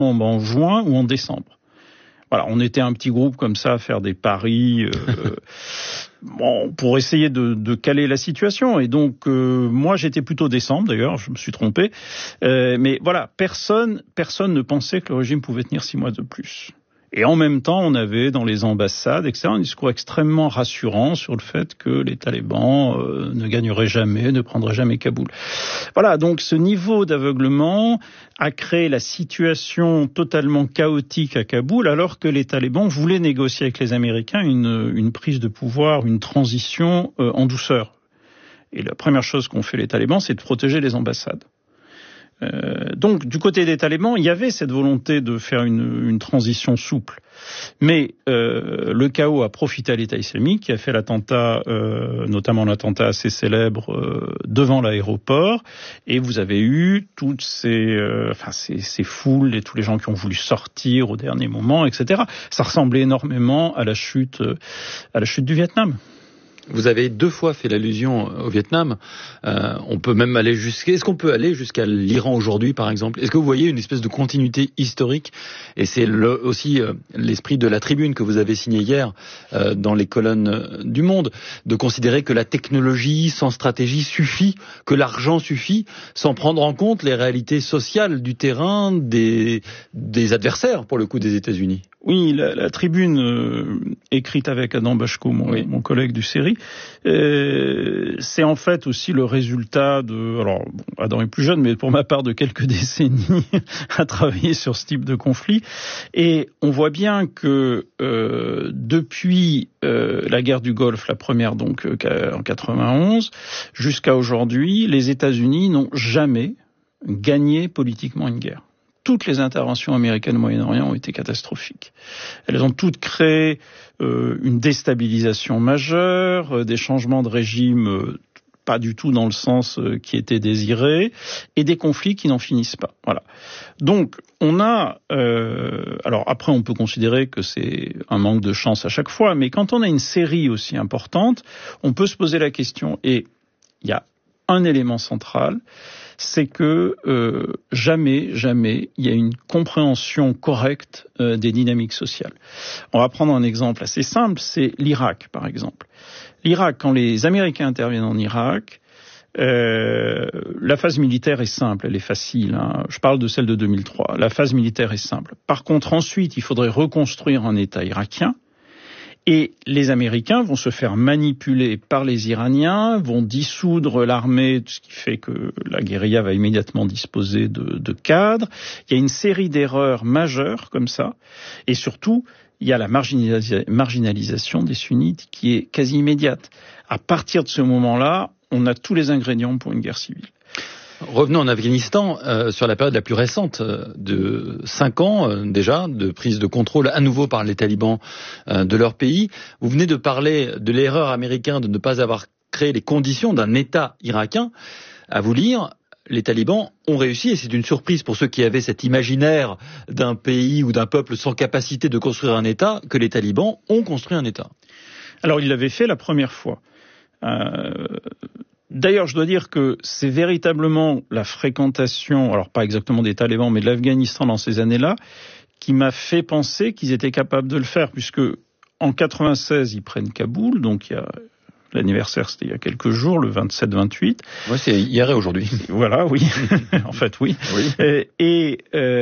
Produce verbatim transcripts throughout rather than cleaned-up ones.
en juin ou en décembre. Voilà, on était un petit groupe comme ça à faire des paris euh, bon, pour essayer de, de caler la situation. Et donc, euh, moi, j'étais plutôt décembre, d'ailleurs, je me suis trompé. Euh, mais voilà, personne, personne ne pensait que le régime pouvait tenir six mois de plus. Et en même temps, on avait dans les ambassades, et cetera, un discours extrêmement rassurant sur le fait que les talibans euh, ne gagneraient jamais, ne prendraient jamais Kaboul. Voilà, donc ce niveau d'aveuglement a créé la situation totalement chaotique à Kaboul, alors que les talibans voulaient négocier avec les Américains une, une prise de pouvoir, une transition euh, en douceur. Et la première chose qu'ont fait les talibans, c'est de protéger les ambassades. Euh, donc, du côté des talibans, il y avait cette volonté de faire une, une transition souple. Mais euh, le chaos a profité à l'État islamique, qui a fait l'attentat, euh, notamment l'attentat assez célèbre euh, devant l'aéroport. Et vous avez eu toutes ces, euh, enfin, ces, ces foules et tous les gens qui ont voulu sortir au dernier moment, et cetera. Ça ressemblait énormément à la chute, euh, à la chute du Vietnam. Vous avez deux fois fait l'allusion au Vietnam. Euh, on peut même aller jusqu'à... Est-ce qu'on peut aller jusqu'à l'Iran aujourd'hui, par exemple ? Est-ce que vous voyez une espèce de continuité historique ? Et c'est le, aussi euh, l'esprit de la tribune que vous avez signée hier euh, dans les colonnes du Monde, de considérer que la technologie sans stratégie suffit, que l'argent suffit, sans prendre en compte les réalités sociales du terrain des, des adversaires, pour le coup, des États-Unis. Oui, la, la tribune euh, écrite avec Adam Bachko, mon, oui. mon collègue du série, euh, c'est en fait aussi le résultat de... Alors, bon, Adam est plus jeune, mais pour ma part, de quelques décennies à travailler sur ce type de conflit. Et on voit bien que euh, depuis euh, la guerre du Golfe, la première donc euh, en quatre-vingt-onze, jusqu'à aujourd'hui, les États-Unis n'ont jamais gagné politiquement une guerre. Toutes les interventions américaines au Moyen-Orient ont été catastrophiques. Elles ont toutes créé euh, une déstabilisation majeure, euh, des changements de régime euh, pas du tout dans le sens euh, qui était désiré, et des conflits qui n'en finissent pas. Voilà. Donc, on a... Euh, alors après, on peut considérer que c'est un manque de chance à chaque fois, mais quand on a une série aussi importante, on peut se poser la question. Et il y a un élément central, c'est que euh, jamais, jamais, il y a une compréhension correcte euh, des dynamiques sociales. On va prendre un exemple assez simple, c'est l'Irak, par exemple. L'Irak, quand les Américains interviennent en Irak, euh, la phase militaire est simple, elle est facile. Hein. Je parle de celle de deux mille trois. La phase militaire est simple. Par contre, ensuite, il faudrait reconstruire un État irakien. Et les Américains vont se faire manipuler par les Iraniens, vont dissoudre l'armée, ce qui fait que la guérilla va immédiatement disposer de, de cadres. Il y a une série d'erreurs majeures comme ça. Et surtout, il y a la marginalisa- marginalisation des sunnites qui est quasi immédiate. À partir de ce moment-là, on a tous les ingrédients pour une guerre civile. Revenons en Afghanistan, euh, sur la période la plus récente euh, de cinq ans euh, déjà, de prise de contrôle à nouveau par les talibans euh, de leur pays. Vous venez de parler de l'erreur américaine de ne pas avoir créé les conditions d'un État irakien. À vous lire, les talibans ont réussi, et c'est une surprise pour ceux qui avaient cet imaginaire d'un pays ou d'un peuple sans capacité de construire un État, que les talibans ont construit un État. Alors ils l'avaient fait la première fois. Euh... D'ailleurs, je dois dire que c'est véritablement la fréquentation, alors pas exactement des talibans, mais de l'Afghanistan dans ces années-là, qui m'a fait penser qu'ils étaient capables de le faire, puisque en quatre-vingt-seize, ils prennent Kaboul, donc il y a... L'anniversaire, c'était il y a quelques jours, le vingt-sept vingt-huit. Oui, c'est hier et aujourd'hui. Voilà, oui. En fait, oui. oui. Et, et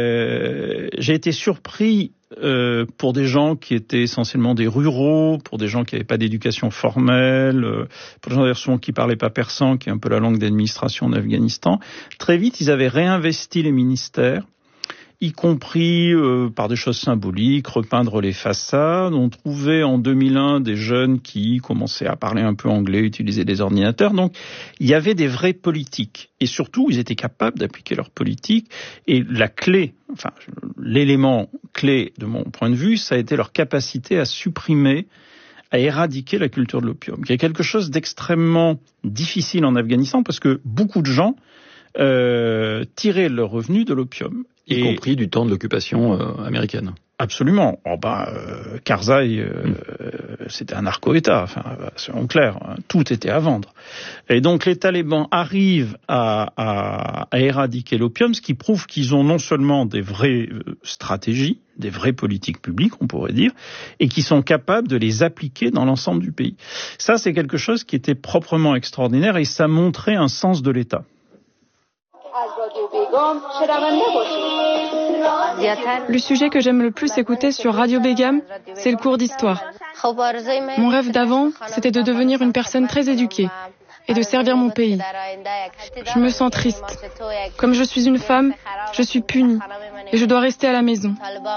euh, j'ai été surpris euh, pour des gens qui étaient essentiellement des ruraux, pour des gens qui n'avaient pas d'éducation formelle, euh, pour des gens qui parlaient pas persan, qui est un peu la langue d'administration en Afghanistan. Très vite, ils avaient réinvesti les ministères, y compris euh, par des choses symboliques, repeindre les façades. On trouvait en deux mille un des jeunes qui commençaient à parler un peu anglais, utiliser des ordinateurs. Donc, il y avait des vraies politiques. Et surtout, ils étaient capables d'appliquer leurs politiques. Et la clé, enfin, l'élément clé de mon point de vue, ça a été leur capacité à supprimer, à éradiquer la culture de l'opium. Il y a quelque chose d'extrêmement difficile en Afghanistan parce que beaucoup de gens euh, tiraient leurs revenus de l'opium. Y et... compris du temps de l'occupation euh, américaine. Absolument. Oh bah, euh, Karzai, euh, mmh. c'était un narco-État, enfin, soyons clairs, hein, tout était à vendre. Et donc les talibans arrivent à, à, à éradiquer l'opium, ce qui prouve qu'ils ont non seulement des vraies stratégies, des vraies politiques publiques, on pourrait dire, et qui sont capables de les appliquer dans l'ensemble du pays. Ça, c'est quelque chose qui était proprement extraordinaire et ça montrait un sens de l'État. Le sujet que j'aime le plus écouter sur Radio Begum, c'est le cours d'histoire. Mon rêve d'avant, c'était de devenir une personne très éduquée et de servir mon pays. Je me sens triste. Comme je suis une femme, je suis punie et je dois rester à la maison.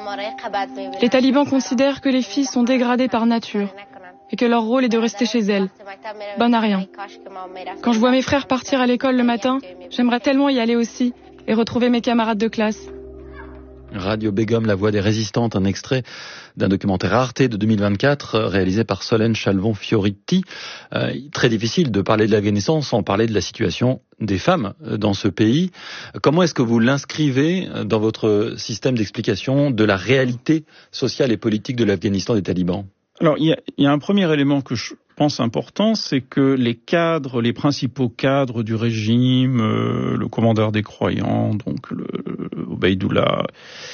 Les talibans considèrent que les filles sont dégradées par nature et que leur rôle est de rester chez elles. Bonne à rien. Quand je vois mes frères partir à l'école le matin, j'aimerais tellement y aller aussi et retrouver mes camarades de classe. Radio Begum, la voix des résistantes, un extrait d'un documentaire Arte de deux mille vingt-quatre réalisé par Solène Chalvon-Fioriti. Euh, très difficile de parler de l'Afghanistan sans parler de la situation des femmes dans ce pays. Comment est-ce que vous l'inscrivez dans votre système d'explication de la réalité sociale et politique de l'Afghanistan des talibans ? Alors, il y a, il y a un premier élément que je pense important, c'est que les cadres, les principaux cadres du régime, euh, le commandeur des croyants, donc le, le Obeidullah,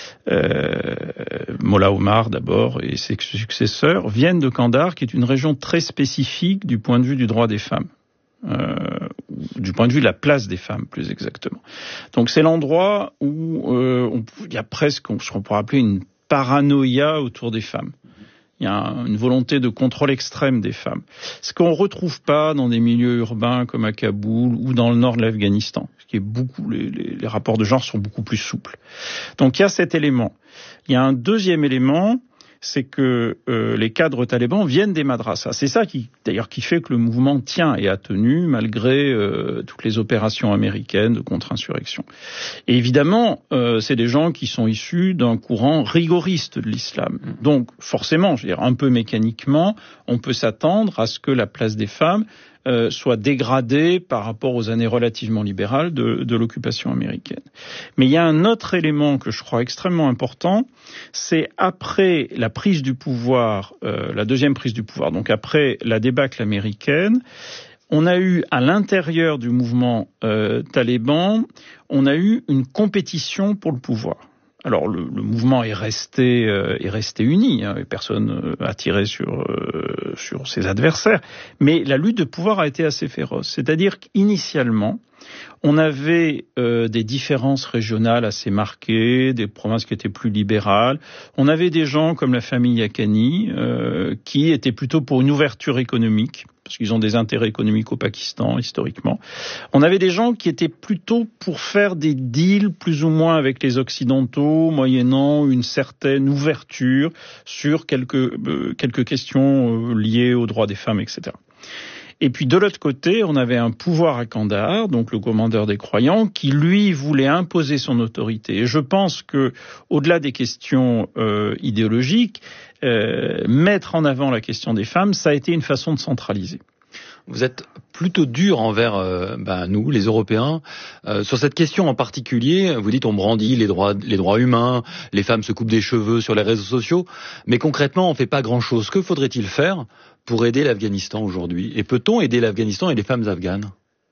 euh, Mollah Omar d'abord et ses successeurs, viennent de Kandahar, qui est une région très spécifique du point de vue du droit des femmes. Euh, du point de vue de la place des femmes, plus exactement. Donc c'est l'endroit où euh, on, il y a presque ce qu'on pourrait appeler une paranoïa autour des femmes. Il y a une volonté de contrôle extrême des femmes. Ce qu'on ne retrouve pas dans des milieux urbains comme à Kaboul ou dans le nord de l'Afghanistan. Ce qui est beaucoup, les, les, les rapports de genre sont beaucoup plus souples. Donc il y a cet élément. Il y a un deuxième élément, c'est que euh, les cadres talibans viennent des madrasas. C'est ça qui, d'ailleurs, qui fait que le mouvement tient et a tenu malgré euh, toutes les opérations américaines de contre-insurrection. Et évidemment, euh, c'est des gens qui sont issus d'un courant rigoriste de l'islam. Donc, forcément, je veux dire, un peu mécaniquement, on peut s'attendre à ce que la place des femmes Euh, soit dégradée par rapport aux années relativement libérales de, de l'occupation américaine. Mais il y a un autre élément que je crois extrêmement important, c'est après la prise du pouvoir, euh, la deuxième prise du pouvoir, donc après la débâcle américaine, on a eu à l'intérieur du mouvement euh, taliban, on a eu une compétition pour le pouvoir. Alors le, le mouvement est resté euh, est resté uni, hein, et personne euh, a tiré sur euh, sur ses adversaires, mais la lutte de pouvoir a été assez féroce. C'est-à-dire qu'initialement, on avait euh, des différences régionales assez marquées, des provinces qui étaient plus libérales. On avait des gens comme la famille Haqqani euh, qui étaient plutôt pour une ouverture économique, parce qu'ils ont des intérêts économiques au Pakistan, historiquement. On avait des gens qui étaient plutôt pour faire des deals plus ou moins avec les Occidentaux, moyennant une certaine ouverture sur quelques, euh, quelques questions euh, liées aux droits des femmes, et cetera. Et puis de l'autre côté, on avait un pouvoir à Kandahar, donc le commandeur des croyants, qui lui voulait imposer son autorité. Et je pense que, au-delà des questions euh, idéologiques, euh, mettre en avant la question des femmes, ça a été une façon de centraliser. Vous êtes plutôt dur envers euh, ben, nous, les Européens. Euh, sur cette question en particulier, vous dites on brandit les droits, les droits humains, les femmes se coupent des cheveux sur les réseaux sociaux, mais concrètement, on ne fait pas grand-chose. Que faudrait-il faire pour aider l'Afghanistan aujourd'hui ? Et peut-on aider l'Afghanistan et les femmes afghanes ?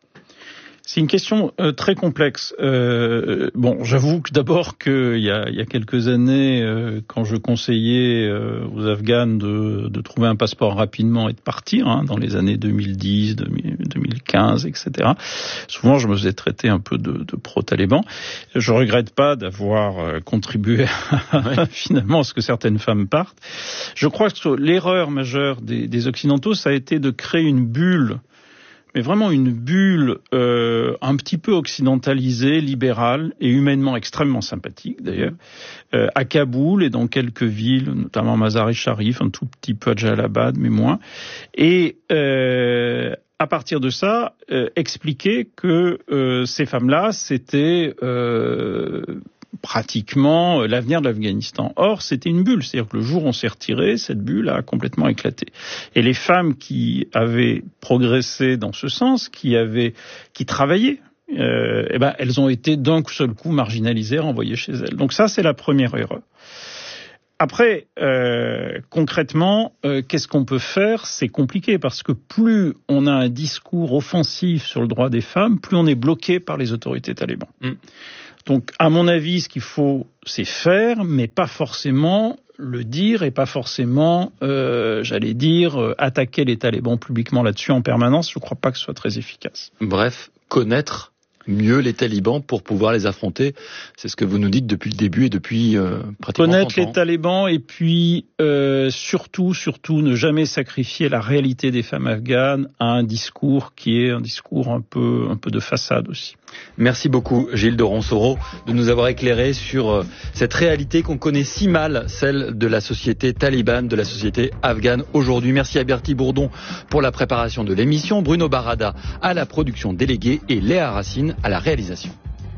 C'est une question euh, très complexe. Euh, bon, j'avoue que d'abord qu'il y a, il y a quelques années, euh, quand je conseillais euh, aux Afghanes de, de trouver un passeport rapidement et de partir, hein, dans les années deux mille dix, deux mille quinze, et cetera, souvent je me faisais traiter un peu de, de pro-taliban. Je regrette pas d'avoir euh, contribué à, ouais. finalement à ce que certaines femmes partent. Je crois que l'erreur majeure des, des Occidentaux, ça a été de créer une bulle, mais vraiment une bulle euh, un petit peu occidentalisée, libérale et humainement extrêmement sympathique d'ailleurs, euh, à Kaboul et dans quelques villes, notamment Mazar-e-Sharif, un tout petit peu à Jalalabad, mais moins. Et euh, à partir de ça, euh, expliquer que euh, ces femmes-là, c'était euh, pratiquement l'avenir de l'Afghanistan. Or, c'était une bulle. C'est-à-dire que le jour où on s'est retiré, cette bulle a complètement éclaté. Et les femmes qui avaient progressé dans ce sens, qui avaient, qui travaillaient, euh, eh ben, elles ont été d'un seul coup marginalisées, renvoyées chez elles. Donc ça, c'est la première erreur. Après, euh, concrètement, euh, qu'est-ce qu'on peut faire ? C'est compliqué parce que plus on a un discours offensif sur le droit des femmes, plus on est bloqué par les autorités talibans. Mm. Donc, à mon avis, ce qu'il faut, c'est faire, mais pas forcément le dire et pas forcément, euh, j'allais dire, euh, attaquer les talibans publiquement là-dessus en permanence. Je ne crois pas que ce soit très efficace. Bref, connaître mieux les talibans pour pouvoir les affronter. C'est ce que vous nous dites depuis le début et depuis euh, pratiquement connaître trente ans. Les talibans et puis euh, surtout, surtout ne jamais sacrifier la réalité des femmes afghanes à un discours qui est un discours un peu, un peu de façade aussi. Merci beaucoup Gilles de Ronsoro de nous avoir éclairé sur euh, cette réalité qu'on connaît si mal, celle de la société talibane, de la société afghane aujourd'hui. Merci à Bertie Bourdon pour la préparation de l'émission, Bruno Barada à la production déléguée et Léa Racine à la réalisation.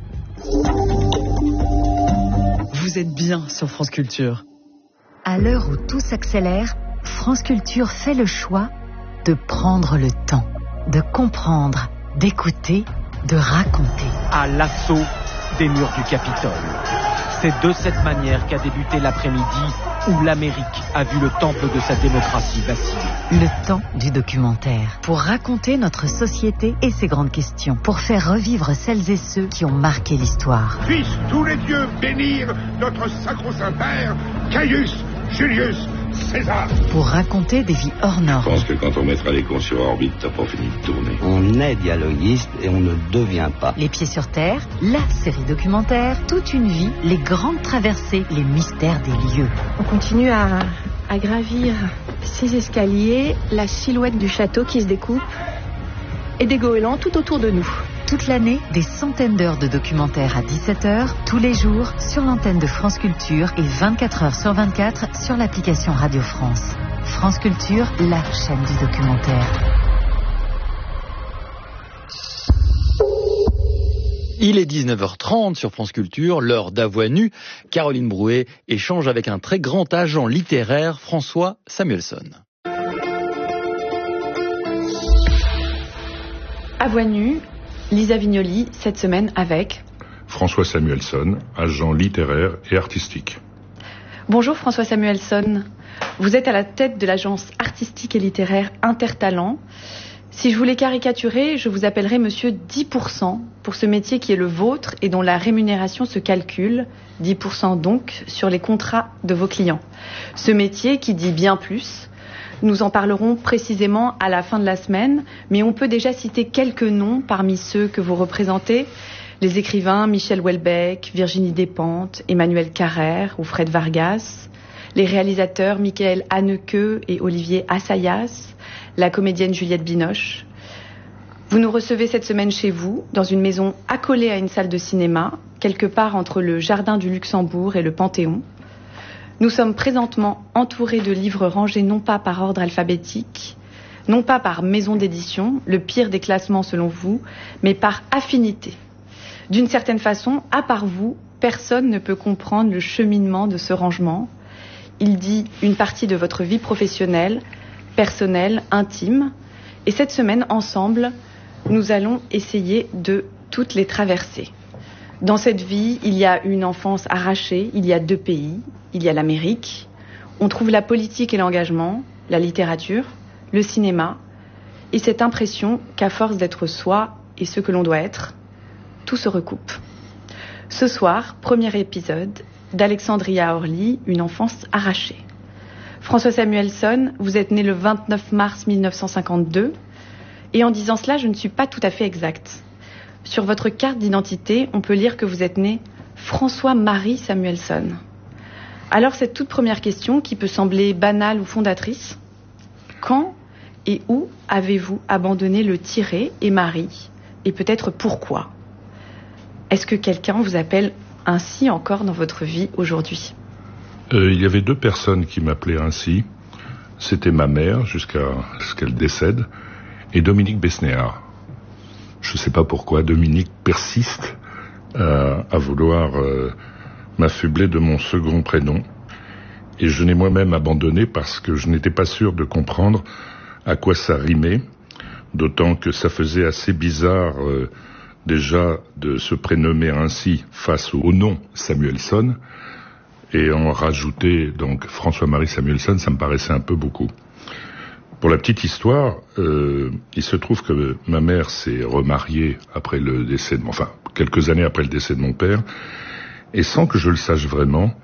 Vous êtes bien sur France Culture. À l'heure où tout s'accélère, France Culture fait le choix de prendre le temps, de comprendre, d'écouter, de raconter. À l'assaut des murs du Capitole. C'est de cette manière qu'a débuté l'après-midi où l'Amérique a vu le temple de sa démocratie vaciller. Le temps du documentaire. Pour raconter notre société et ses grandes questions. Pour faire revivre celles et ceux qui ont marqué l'histoire. Puissent tous les dieux bénir notre sacro-saint père, Caius Julius César. Pour raconter des vies hors normes. Je pense que quand on mettra les cons sur orbite, t'as pas fini de tourner. On est dialoguiste et on ne devient pas. Les pieds sur terre, la série documentaire, toute une vie, les grandes traversées, les mystères des lieux. On continue à, à gravir ces escaliers, la silhouette du château qui se découpe et des goélands tout autour de nous. Toute l'année, des centaines d'heures de documentaires à dix-sept heures, tous les jours, sur l'antenne de France Culture et vingt-quatre heures sur vingt-quatre sur l'application Radio France. France Culture, la chaîne du documentaire. Il est dix-neuf heures trente sur France Culture, l'heure d'À Voix Nue. Caroline Brouet échange avec un très grand agent littéraire, François Samuelson. À Voix Nue, Lisa Vignoli, cette semaine avec... François Samuelson, agent littéraire et artistique. Bonjour François Samuelson. Vous êtes à la tête de l'agence artistique et littéraire Intertalent. Si je voulais caricaturer, je vous appellerais monsieur dix pour cent pour ce métier qui est le vôtre et dont la rémunération se calcule, dix pour cent donc, sur les contrats de vos clients. Ce métier qui dit bien plus. Nous en parlerons précisément à la fin de la semaine, mais on peut déjà citer quelques noms parmi ceux que vous représentez. Les écrivains Michel Houellebecq, Virginie Despentes, Emmanuel Carrère ou Fred Vargas. Les réalisateurs Michael Haneke et Olivier Assayas. La comédienne Juliette Binoche. Vous nous recevez cette semaine chez vous, dans une maison accolée à une salle de cinéma, quelque part entre le Jardin du Luxembourg et le Panthéon. Nous sommes présentement entourés de livres rangés non pas par ordre alphabétique, non pas par maison d'édition, le pire des classements selon vous, mais par affinité. D'une certaine façon, à part vous, personne ne peut comprendre le cheminement de ce rangement. Il dit une partie de votre vie professionnelle, personnelle, intime. Et cette semaine, ensemble, nous allons essayer de toutes les traverser. Dans cette vie, il y a une enfance arrachée, il y a deux pays, il y a l'Amérique. On trouve la politique et l'engagement, la littérature, le cinéma, et cette impression qu'à force d'être soi et ce que l'on doit être, tout se recoupe. Ce soir, premier épisode d'Alexandria Orly, une enfance arrachée. François Samuelson, vous êtes né le vingt-neuf mars mille neuf cent cinquante-deux, et en disant cela, je ne suis pas tout à fait exacte. Sur votre carte d'identité, on peut lire que vous êtes né François-Marie Samuelson. Alors cette toute première question, qui peut sembler banale ou fondatrice, quand et où avez-vous abandonné le tiret et Marie, et peut-être pourquoi ? Est-ce que quelqu'un vous appelle ainsi encore dans votre vie aujourd'hui ? euh, Il y avait deux personnes qui m'appelaient ainsi. C'était ma mère, jusqu'à ce qu'elle décède, et Dominique Besnéard. Je ne sais pas pourquoi, Dominique persiste euh, à vouloir euh, m'affubler de mon second prénom. Et je l'ai moi-même abandonné parce que je n'étais pas sûr de comprendre à quoi ça rimait, d'autant que ça faisait assez bizarre euh, déjà de se prénommer ainsi face au nom Samuelson. et en rajouter donc François-Marie Samuelson, ça me paraissait un peu beaucoup. Pour la petite histoire, euh, il se trouve que ma mère s'est remariée après le décès de, enfin, quelques années après le décès de mon père, et sans que je le sache vraiment,